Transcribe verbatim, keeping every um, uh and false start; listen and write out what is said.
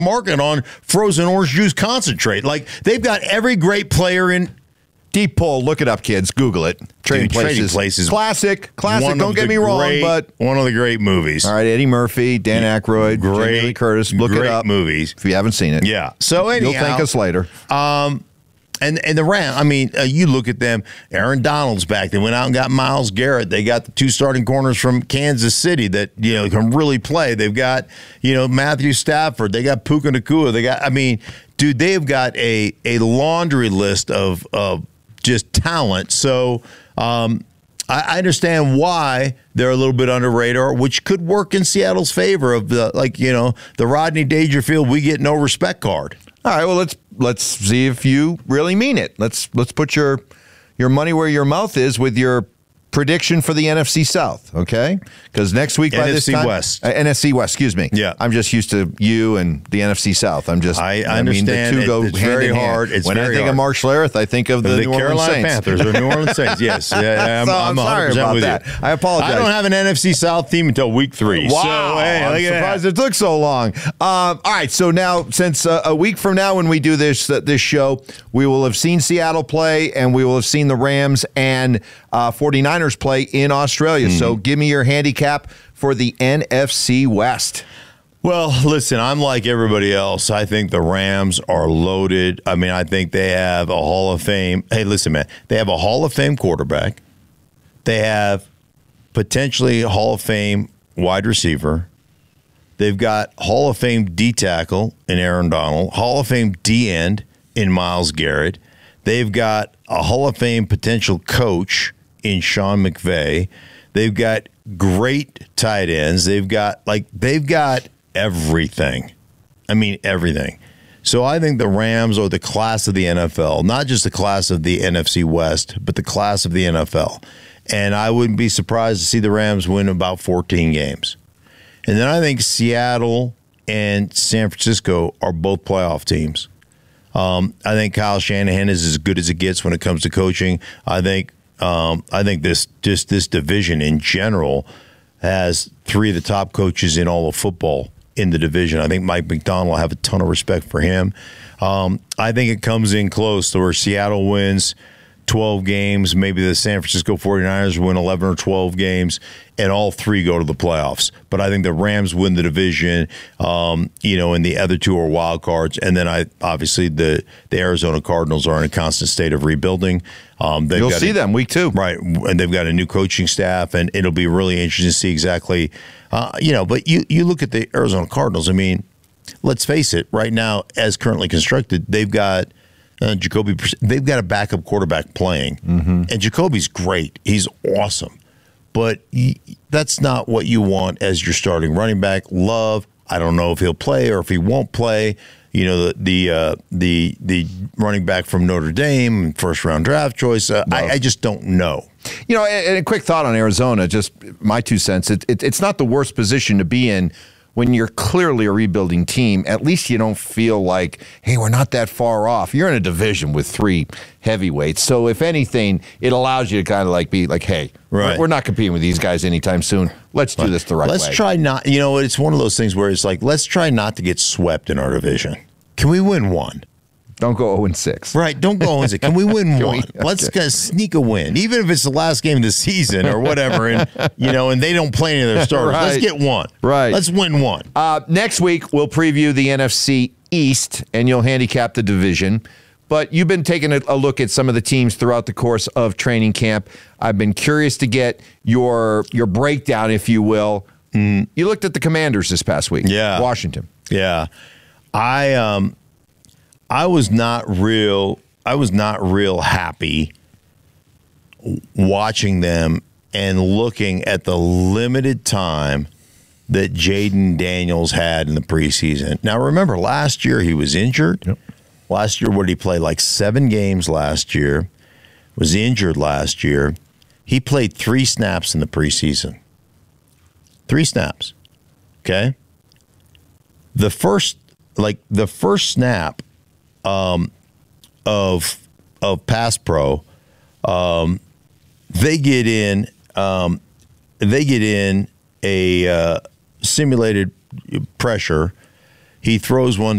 market on frozen orange juice concentrate. Like, they've got every great player in. Deep Pool, look it up, kids. Google it. Trading Dude, Places. Trading Places. Classic. Classic. One Don't of get the me wrong, great- but. one of the great movies. All right, Eddie Murphy, Dan Aykroyd, Great, Jamie Lee Curtis. Look great it up. movies. If you haven't seen it. Yeah. So anyhow, You'll thank us later. Um, and and the Rams. I mean, uh, you look at them. Aaron Donald's back. They went out and got Myles Garrett. They got the two starting corners from Kansas City that you know can really play. They've got you know Matthew Stafford. They got Puka Nacua. They got. I mean, dude, they've got a a laundry list of of just talent. So. Um, I understand why they're a little bit under radar, which could work in Seattle's favor of the like you know the Rodney Dangerfield we get no respect card. All right, well let's let's see if you really mean it. Let's let's put your your money where your mouth is with your prediction for the N F C South, okay? Because next week by N F C this time, West. uh, N F C West, excuse me. Yeah, I'm just used to you and the N F C South. I'm just I, I, I understand. mean, the two go it, it's hand very in hand. hard. It's when very I think hard. of Mark Schlereth, I think of the, the New Carolina Orleans Saints. Panthers or New Orleans Saints. Yes, yeah, I'm, so, I'm, I'm sorry one hundred percent about with that. you. I apologize. I don't have an N F C South team until week three. Wow, so, hey, I'm look at surprised that. it took so long. Um, all right, so now since uh, a week from now when we do this uh, this show, we will have seen Seattle play and we will have seen the Rams and uh, 49ers play in Australia. Mm-hmm. So give me your handicap for the N F C West. Well, listen, I'm like everybody else. I think the Rams are loaded. I mean, I think they have a Hall of Fame. Hey, listen, man, they have a Hall of Fame quarterback. They have potentially a Hall of Fame wide receiver. They've got Hall of Fame D tackle in Aaron Donald, Hall of Fame D end in Myles Garrett. They've got a Hall of Fame potential coach in Sean McVay. They've got great tight ends. They've got like they've got everything. I mean everything. So I think the Rams are the class of the N F L, not just the class of the N F C West, but the class of the N F L. And I wouldn't be surprised to see the Rams win about fourteen games. And then I think Seattle and San Francisco are both playoff teams. Um, I think Kyle Shanahan is as good as it gets when it comes to coaching. I think um, I think this just this division in general has three of the top coaches in all of football in the division. I think Mike McDonald, I have a ton of respect for him. Um, I think it comes in close to where Seattle wins twelve games, maybe the San Francisco 49ers win eleven or twelve games, and all three go to the playoffs. But I think the Rams win the division, um, you know, and the other two are wild cards. And then I obviously the, the Arizona Cardinals are in a constant state of rebuilding. Um, You'll got see a, them week two. Right, and they've got a new coaching staff, and it'll be really interesting to see exactly, uh, you know, but you, you look at the Arizona Cardinals, I mean, let's face it, right now, as currently constructed, they've got Uh, Jacoby, they've got a backup quarterback playing, mm-hmm. and Jacoby's great. He's awesome, but he, that's not what you want as your starting running back. Love, I don't know if he'll play or if he won't play. You know, the the uh, the the running back from Notre Dame, first round draft choice. Uh, I, I just don't know. You know, and a quick thought on Arizona, just my two cents. It, it, it's not the worst position to be in. When you're clearly a rebuilding team, at least you don't feel like, hey, we're not that far off. You're in a division with three heavyweights. So if anything, it allows you to kind of like be like, hey, right. we're not competing with these guys anytime soon. Let's do this the right let's way. Let's try not, you know, it's one of those things where it's like, let's try not to get swept in our division. Can we win one? Don't go oh and six. Right, don't go oh and six. Can we win Can one? We? Okay. Let's uh, sneak a win, even if it's the last game of the season or whatever, and you know, and they don't play any of their starters. Right. Let's get one. Right. Let's win one. Uh, next week, we'll preview the N F C East, and you'll handicap the division. But you've been taking a, a look at some of the teams throughout the course of training camp. I've been curious to get your your breakdown, if you will. Mm. You looked at the Commanders this past week. Yeah. Washington. Yeah. I um. I was not real. I was not real happy watching them and looking at the limited time that Jaden Daniels had in the preseason. Now, remember, last year he was injured. Yep. Last year, what did he play? Like seven games last year. Was injured last year. He played three snaps in the preseason. Three snaps. Okay. The first, like the first snap. Um, of of Pass Pro, um, they get in um, they get in a uh, simulated pressure. He throws one